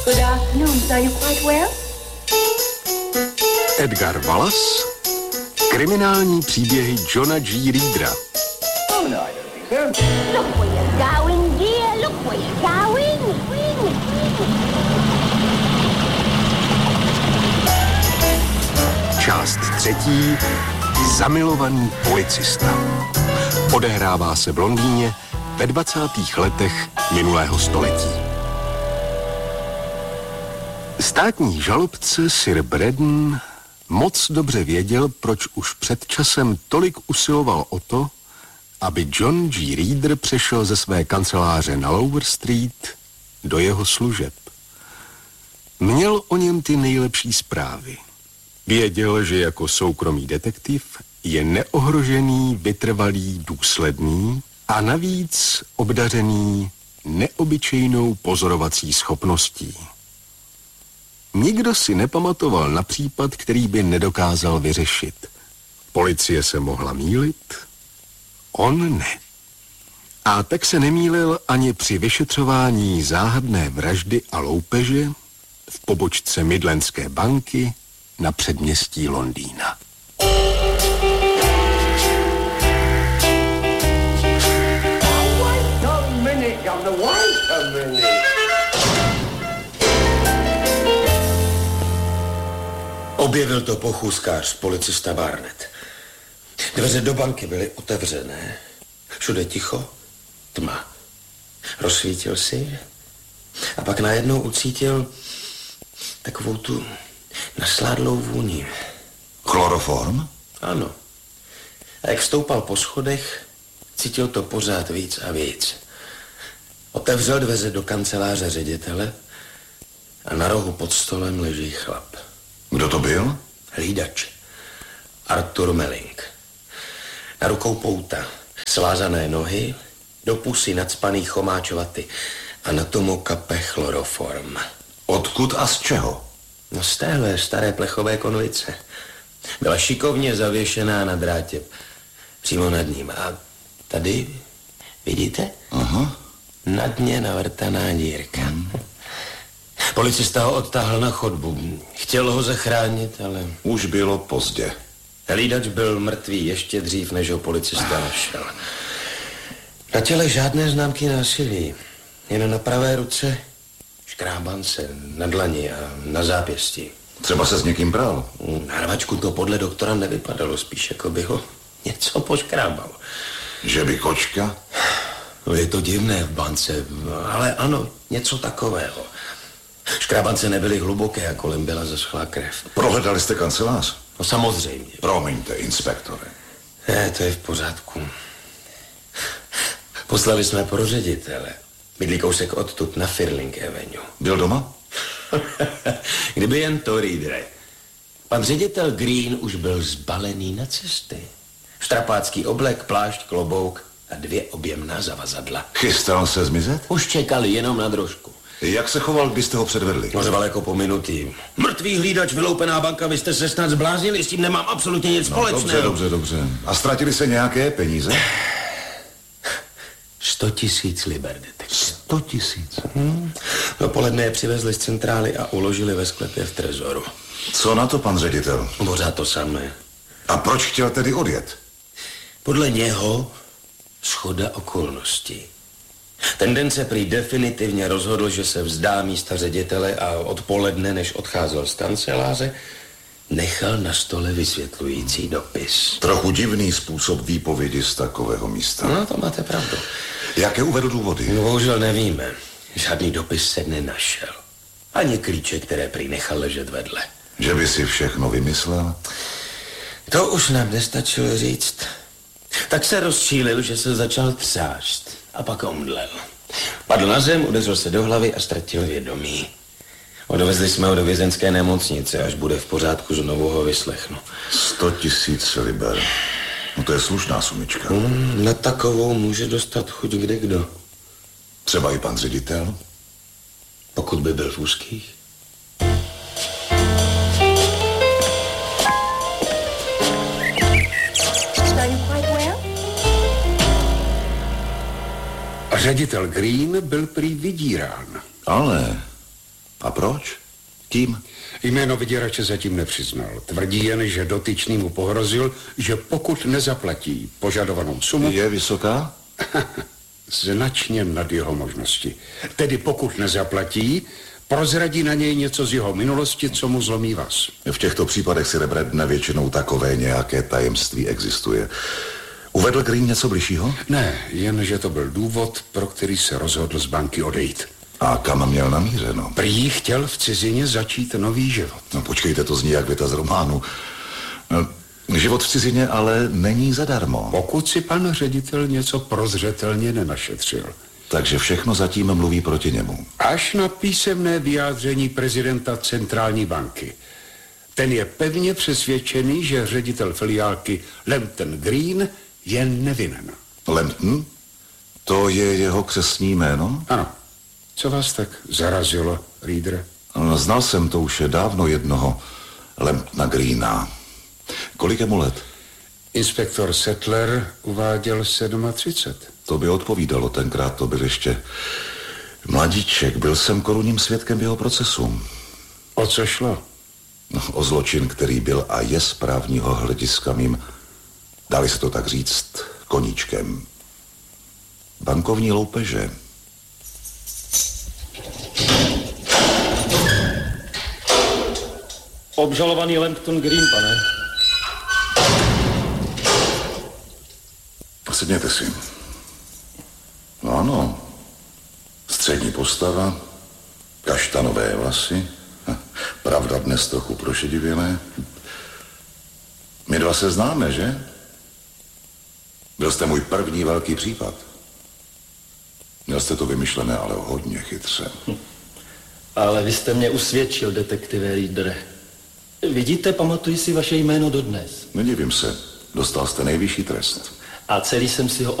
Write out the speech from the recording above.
Good afternoon. Are you quite well? Edgar Wallace, kriminální příběhy Johna G. Reedera. Oh, no, I don't think so. Look where you're going, dear. Look where you're going. Část 3. Zamilovaný policista. Odehrává se v Londýně ve 20. letech minulého století. Státní žalobce Sir Braddon moc dobře věděl, proč už před časem tolik usiloval o to, aby John G. Reeder přešel ze své kanceláře na Lower Street do jeho služeb. Měl o něm ty nejlepší zprávy. Věděl, že jako soukromý detektiv je neohrožený, vytrvalý, důsledný a navíc obdařený neobyčejnou pozorovací schopností. Nikdo si nepamatoval na případ, který by nedokázal vyřešit. Policie se mohla mýlit, on ne. A tak se nemýlil ani při vyšetřování záhadné vraždy a loupeže v pobočce Midlandské banky na předměstí Londýna. Objevil to pochůzkář, policista Barnett. Dveře do banky byly otevřené. Všude ticho, tma. Rozsvítil si a pak najednou ucítil takovou tu nasládlou vůni. Chloroform? Ano. A jak stoupal po schodech, cítil to pořád víc a víc. Otevřel dveře do kanceláře ředitele a na rohu pod stolem leží chlap. Kdo to byl? Hlídač. Arthur Melling. Na rukou pouta, svázané nohy, do pusy nacpaný chomáčovaty a na tomu kape chloroform. Odkud a z čeho? No z téhle staré plechové konvice. Byla šikovně zavěšená na drátě přímo nad ním. A tady, vidíte? Aha. Na dně navrtaná dírka. Policista ho odtáhl na chodbu. Chtěl ho zachránit, ale... Už bylo pozdě. Hlídač byl mrtvý ještě dřív, než ho policista našel. Na těle žádné známky násilí. Jen na pravé ruce škrábance, na dlani a na zápěstí. Třeba se s někým bral. Na rvačku to podle doktora nevypadalo, spíš jako by ho něco poškrábalo. Že by kočka? No je to divné v bance, ale ano, něco takového. Škrábance nebyly hluboké a kolem byla zaschlá krev. Prohledali jste kancelář? No samozřejmě. Promiňte, inspektore. Ne, to je v pořádku. Poslali jsme pro ředitele. Bydlí kousek odtud na Firling Avenue. Byl doma? Kdyby jen to, Reedere. Pan ředitel Green už byl zbalený na cesty. Štrapácký oblek, plášť, klobouk a 2 objemná zavazadla. Chystal se zmizet? Už čekali jenom na drožku. Jak se choval, byste ho předvedli? No řval jako pominutý. Mrtvý hlídač, vyloupená banka, vy jste se snad zbláznili, s tím nemám absolutně nic společného. Dobře. A ztratili se nějaké peníze? 100 000 liber, detektiv. 100 000? Dopoledne je přivezli z centrály a uložili ve sklepě v trezoru. Co na to pan ředitel? Pořád to samé. A proč chtěl tedy odjet? Podle něho shoda okolností. Ten den se prý definitivně rozhodl, že se vzdá místa ředitele a odpoledne, než odcházel z kanceláře, nechal na stole vysvětlující dopis. Trochu divný způsob výpovědi z takového místa. No, to máte pravdu. Jaké uvedl důvody? No, bohužel nevíme. Žádný dopis se nenašel. Ani klíče, které prý nechal ležet vedle. Že by si všechno vymyslel? To už nám nestačilo říct. Tak se rozčílil, že se začal třást a pak omdlel. Padl na zem, udeřil se do hlavy a ztratil vědomí. Odvezli jsme ho do vězenské nemocnice, až bude v pořádku, znovu ho vyslechnu. 100 000 liber. No to je slušná sumička. Na takovou může dostat chuť kdekdo. Třeba i pan ředitel? Pokud by byl v úzkých. Ředitel Green byl prý vydírán. Ale A proč? Kým? Jméno vyděrače zatím nepřiznal. Tvrdí jen, že dotyčný mu pohrozil, že pokud nezaplatí požadovanou sumu... Je vysoká? Značně nad jeho možnosti. Tedy pokud nezaplatí, prozradí na něj něco z jeho minulosti, co mu zlomí vás. V těchto případech si Rebredne většinou takové nějaké tajemství existuje. Uvedl Green něco bližšího? Ne, jen že to byl důvod, pro který se rozhodl z banky odejít. A kam měl namířeno? Prý chtěl v cizině začít nový život. No počkejte, to zní jak věta z románu. Život v cizině ale není zadarmo. Pokud si pan ředitel něco prozřetelně nenašetřil. Takže všechno zatím mluví proti němu. Až na písemné vyjádření prezidenta centrální banky. Ten je pevně přesvědčený, že ředitel filiálky Lambton Green je nevinen. Lambton? To je jeho křestní jméno? Ano. Co vás tak zarazilo, Reader? Znal jsem to už dávno jednoho Lambtona Greena. Kolik je mu let? Inspektor Settler uváděl 37. To by odpovídalo, tenkrát to byl ještě mladíček. Byl jsem korunním svědkem jeho procesu. O co šlo? O zločin, který byl a je z právního hlediska mým, dali se to tak říct, koníčkem. Bankovní loupeže. Obžalovaný Lambton Green, pane. Sedněte si. No ano. Střední postava, kaštanové vlasy, pravda dnes trochu prošedivělé. My dva se známe, že? Byl jste můj první velký případ. Měl jste to vymyšlené, ale hodně chytře. Ale vy jste mě usvědčil, detektive Reader. Vidíte, pamatuji si vaše jméno dodnes. Nedivím se. Dostal jste nejvyšší trest. A celý jsem si ho